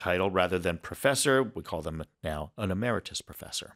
title rather than professor. We call them now an emeritus professor.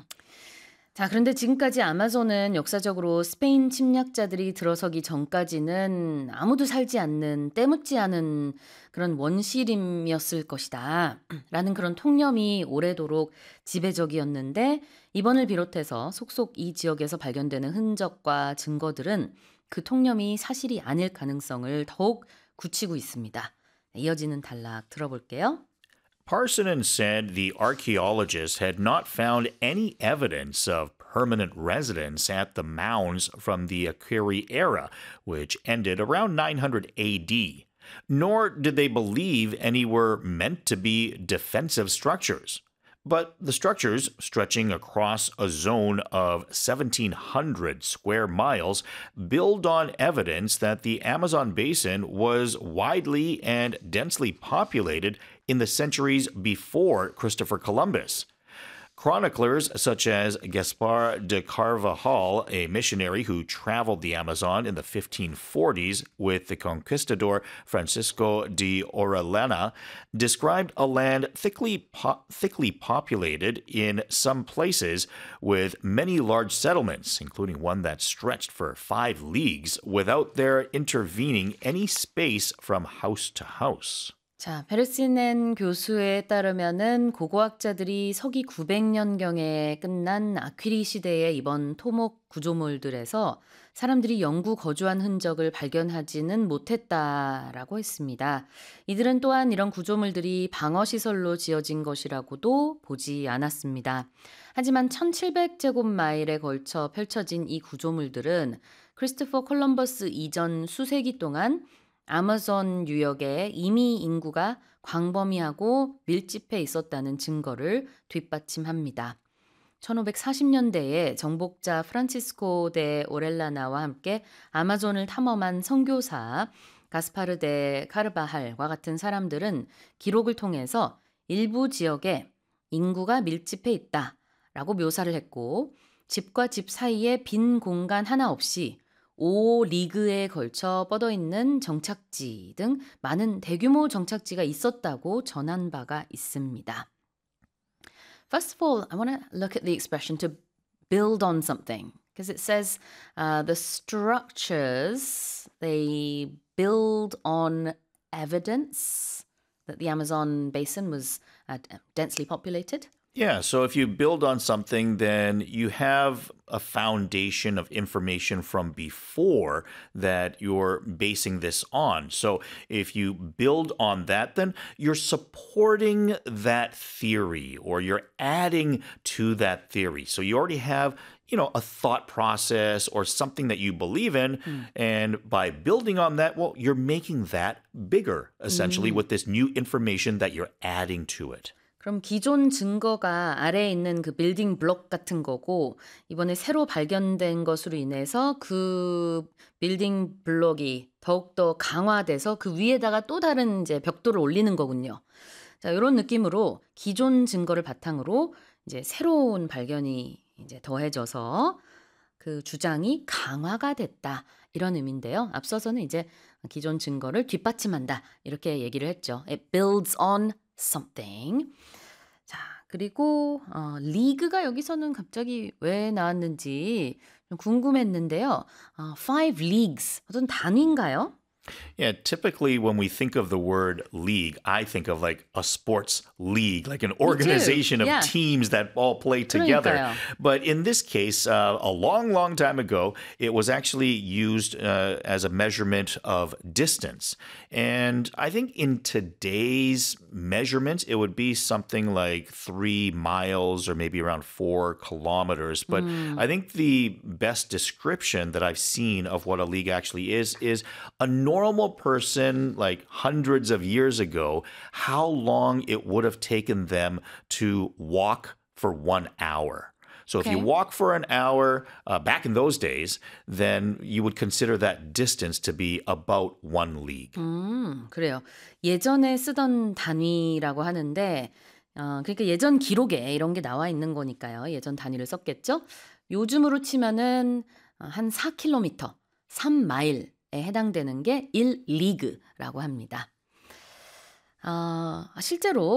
자, 그런데 지금까지 아마존은 역사적으로 스페인 침략자들이 들어서기 전까지는 아무도 살지 않는 때묻지 않은 그런 원시림이었을 것이다 라는 그런 통념이 오래도록 지배적이었는데 이번을 비롯해서 속속 이 지역에서 발견되는 흔적과 증거들은 그 통념이 사실이 아닐 가능성을 더욱 굳히고 있습니다. 이어지는 단락 들어볼게요. Parsonen said the archaeologists had not found any evidence of permanent residence at the mounds from the Akhiri era, which ended around 900 AD. Nor did they believe any were meant to be defensive structures. But the structures, stretching across a zone of 1,700 square miles, build on evidence that the Amazon basin was widely and densely populated in the centuries before Christopher Columbus. Chroniclers such as Gaspar de Carvajal, a missionary who traveled the Amazon in the 1540s with the conquistador Francisco de Orellana, described a land thickly populated in some places with many large settlements, including one that stretched for 5 leagues without there intervening any space from house to house. 자, 베르시넨 교수에 따르면은 고고학자들이 서기 900년경에 끝난 아퀴리 시대의 이번 토목 구조물들에서 사람들이 영구 거주한 흔적을 발견하지는 못했다라고 했습니다. 이들은 또한 이런 구조물들이 방어시설로 지어진 것이라고도 보지 않았습니다. 하지만 1700제곱마일에 걸쳐 펼쳐진 이 구조물들은 크리스토퍼 콜럼버스 이전 수세기 동안 아마존 유역에 이미 인구가 광범위하고 밀집해 있었다는 증거를 뒷받침합니다. 1540년대에 정복자 프란치스코 데 오렐라나와 함께 아마존을 탐험한 선교사 가스파르 데 카르바할과 같은 사람들은 기록을 통해서 일부 지역에 인구가 밀집해 있다라고 묘사를 했고 집과 집 사이에 빈 공간 하나 없이 5리그에 걸쳐 뻗어있는 정착지 등 많은 대규모 정착지가 있었다고 전한 바가 있습니다. First of all, I want to look at the expression to build on something because it says the structures, they build on evidence that the Amazon basin was densely populated. Yeah, so if you build on something, then you have a foundation of information from before that you're basing this on. So if you build on that, then you're supporting that theory or you're adding to that theory. So you already have a thought process or something that you believe in. And by building on that, well, you're making that bigger, essentially, with this new information that you're adding to it. 그럼 기존 증거가 아래에 있는 그 빌딩 블록 같은 거고 이번에 새로 발견된 것으로 인해서 그 빌딩 블록이 더욱더 강화돼서 그 위에다가 또 다른 이제 벽돌을 올리는 거군요. 자, 이런 느낌으로 기존 증거를 바탕으로 이제 새로운 발견이 이제 더해져서 그 주장이 강화가 됐다. 이런 의미인데요. 앞서서는 이제 기존 증거를 뒷받침한다. 이렇게 얘기를 했죠. It builds on something. 자, 그리고 리그가 여기서는 갑자기 왜 나왔는지 좀 궁금했는데요. 5 leagues, 어떤 단위인가요? Yeah, typically when we think of the word league, I think of like a sports league, like an organization of Yeah. teams that all play together. 그러니까요. But in this case, a long, long time ago, it was actually used as a measurement of distance. And I think in today's measurements, it would be something like 3 miles or maybe around 4 kilometers. But I think the best description that I've seen of what a league actually is a normal person like hundreds of years ago, how long it would have taken them to walk for 1 hour. So if you Okay. walk for an hour back in those days, then you would consider that distance to be about 1 league. 그래요. 예전에 쓰던 단위라고 하는데 그러니까 예전 기록에 이런 게 나와 있는 거니까요. 예전 단위를 썼겠죠. 요즘으로 치면은 한 4km, 3마일에 해당되는 게 1리그라고 합니다. 실제로